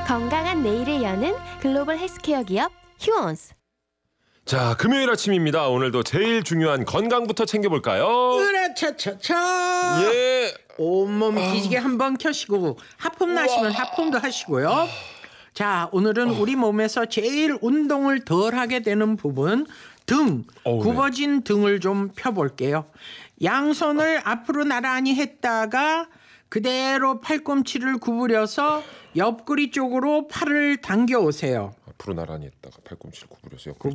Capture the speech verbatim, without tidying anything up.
건강한 내일을 여는 글로벌 헬스케어 기업 휴원스. 자, 금요일 아침입니다. 오늘도 제일 중요한 건강부터 챙겨볼까요? 으라차차차. 예. 온몸 기지개 한번 켜시고 하품 나시면 하품도 하시고요. 자, 오늘은 우리 몸에서 제일 운동을 덜 하게 되는 부분, 등, 어우, 굽어진 네. 등을 좀 펴볼게요. 양손을 앞으로 나란히 했다가 그대로 팔꿈치를 구부려서 옆구리 쪽으로 팔을 당겨 오세요. 앞으로 나란히 했다가 팔꿈치를 구부려서 옆구리